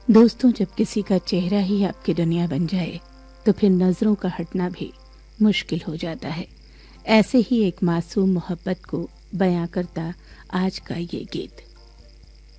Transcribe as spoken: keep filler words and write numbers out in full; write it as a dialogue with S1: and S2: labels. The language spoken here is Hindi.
S1: दोस्तों, जब किसी का चेहरा ही आपकी दुनिया बन जाए तो फिर नजरों का हटना भी मुश्किल हो जाता है। ऐसे ही एक मासूम मोहब्बत को बयां करता आज का ये गीत।